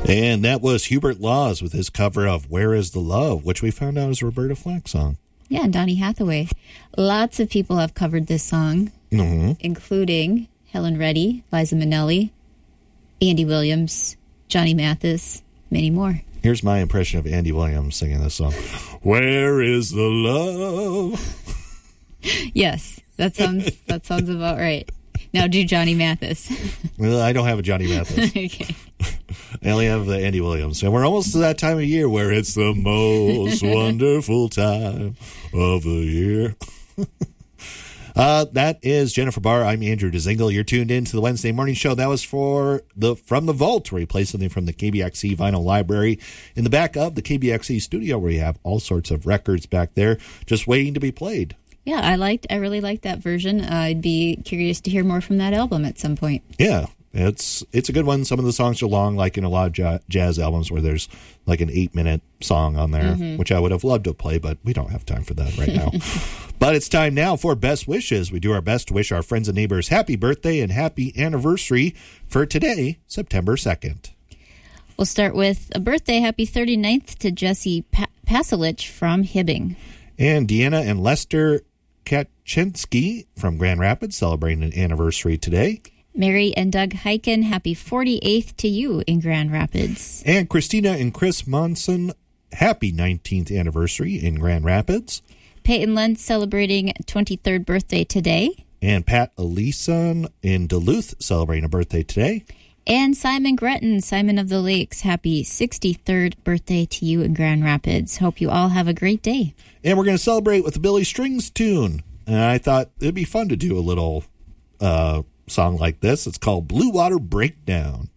And that was Hubert Laws with his cover of Where Is the Love, which we found out is a Roberta Flack song. Yeah, and Donny Hathaway. Lots of people have covered this song, including Helen Reddy, Liza Minnelli, Andy Williams, Johnny Mathis, many more. Here's my impression of Andy Williams singing this song. Where is the love? Yes, that sounds about right. Now do Johnny Mathis. Well, I don't have a Johnny Mathis. Okay. I only have the Andy Williams. And we're almost to that time of year where it's the most wonderful time of the year. That is Jennifer Barr. I'm Andrew Dzingel. You're tuned in to the Wednesday Morning Show. That was From the Vault, where we play something from the KBXE Vinyl Library in the back of the KBXE studio, where you have all sorts of records back there just waiting to be played. Yeah, I really liked that version. I'd be curious to hear more from that album at some point. Yeah, it's a good one. Some of the songs are long, like in a lot of jazz albums where there's like an 8-minute song on there, which I would have loved to play, but we don't have time for that right now. But it's time now for Best Wishes. We do our best to wish our friends and neighbors happy birthday and happy anniversary for today, September 2nd. We'll start with a birthday. Happy 39th to Jesse Pasilich from Hibbing. And Deanna and Lester Kaczynski from Grand Rapids celebrating an anniversary today. Mary and Doug Heiken, happy 48th to you in Grand Rapids. And Christina and Chris Monson, happy 19th anniversary in Grand Rapids. Peyton Lentz celebrating 23rd birthday today. And Pat Elison in Duluth celebrating a birthday today. And Simon Gretton, Simon of the Lakes, happy 63rd birthday to you in Grand Rapids. Hope you all have a great day. And we're going to celebrate with the Billy Strings tune. And I thought it'd be fun to do a little song like this. It's called Blue Water Breakdown.